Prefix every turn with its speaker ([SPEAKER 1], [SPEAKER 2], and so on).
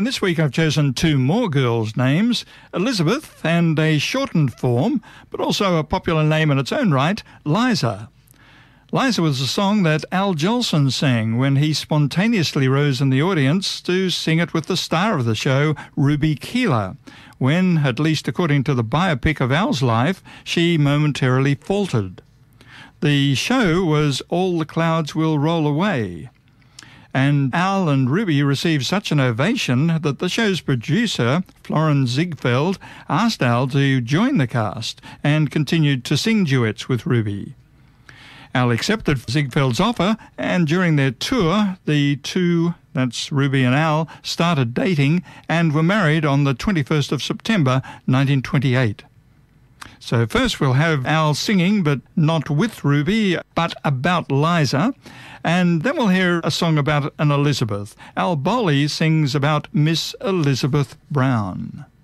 [SPEAKER 1] And this week I've chosen two more girls' names, Elizabeth and a shortened form, but also a popular name in its own right, Liza. Liza was a song that Al Jolson sang when he spontaneously rose in the audience to sing it with the star of the show, Ruby Keeler, when, at least according to the biopic of Al's life, she momentarily faltered. The show was All the Clouds Will Roll Away, and Al and Ruby received such an ovation that the show's producer, Florin Ziegfeld, asked Al to join the cast and continued to sing duets with Ruby. Al accepted Ziegfeld's offer, and during their tour, the two, that's Ruby and Al, started dating and were married on the 21st of September 1928. So first we'll have Al singing, but not with Ruby, but about Liza, and then we'll hear a song about an Elizabeth. Al Bowlly sings about Miss Elizabeth Brown.